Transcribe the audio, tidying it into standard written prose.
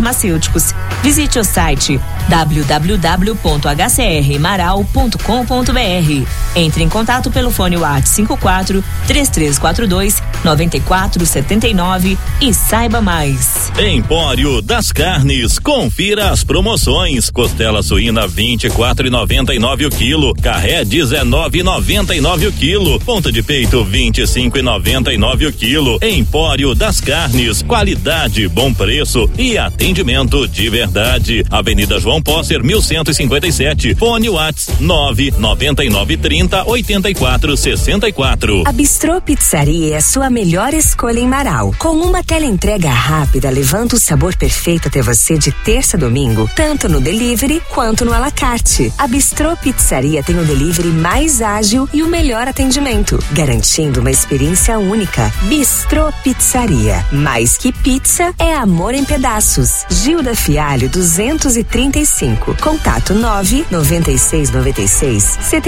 farmacêuticos. Visite o site www.hcrmaral.com.br. Entre em contato pelo fone WhatsApp 54-3342-9479 e saiba mais. Empório das Carnes, confira as promoções: costela suína 24,99 o quilo, carré 19,99 o quilo, ponta de peito 25,99 o quilo. Empório das Carnes, qualidade, bom preço e atendimento de verdade. Avenida João Posser, 1157, fone WhatsApp 99930-8464. A Bistrô Pizzaria é a sua melhor escolha em Marau. Com uma teleentrega rápida, levando o sabor perfeito até você de terça a domingo, tanto no delivery quanto no à la carte. A Bistrô Pizzaria tem o delivery mais ágil e o melhor atendimento, garantindo uma experiência única. Bistrô Pizzaria. Mais que pizza, é amor em pedaços. Gilda Fialho 235. Contato 99696